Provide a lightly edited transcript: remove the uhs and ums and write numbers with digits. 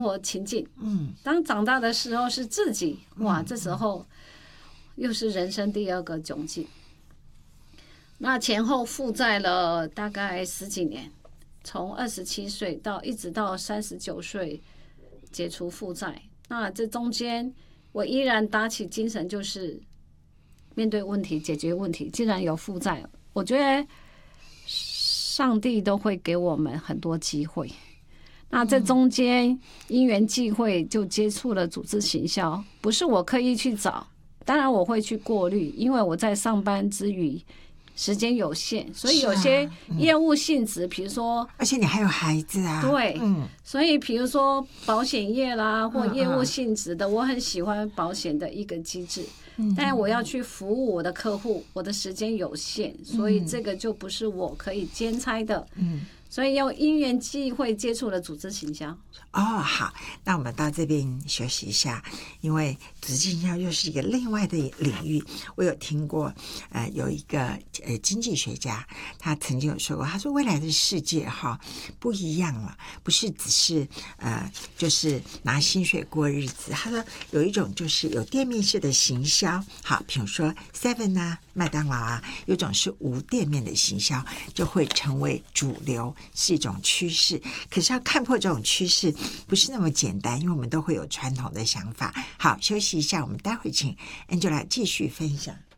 活情境。当长大的时候是自己，哇，这时候又是人生第二个窘境。那前后负债了大概10几年，从27岁一直到39岁解除负债。那这中间我依然打起精神，就是面对问题，解决问题。既然有负债，我觉得上帝都会给我们很多机会。那这中间因缘际会就接触了组织行销，不是我刻意去找，当然我会去过滤，因为我在上班之余时间有限，所以有些业务性质，比如说， 而且你还有孩子啊， 对，所以比如说保险业啦，或业务性质的，我很喜欢保险的一个机制，但我要去服务我的客户，我的时间有限，所以这个就不是我可以兼差的，所以要因缘际会接触了组织行销。 好，那我们到这边休息一下，因为组织行销又是一个另外的领域。我有听过，有一个经济学家，他曾经有说过，他说未来的世界不一样了，不是只是就是拿薪水过日子。他说有一种就是有店面式的行销，好，比如说 Seven 啊、麦当劳啊，有种是无店面的行销，就会成为主流，是一种趋势。可是要看破这种趋势不是那么简单，因为我们都会有传统的想法。好，休息一下，我们待会请 Angela 继续分享。